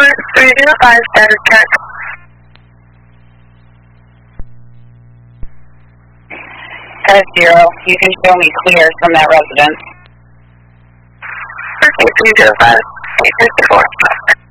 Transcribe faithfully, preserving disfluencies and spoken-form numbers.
four three zero five, status check. Status zero. You can show me clear from that residence. three zero five, eight six four.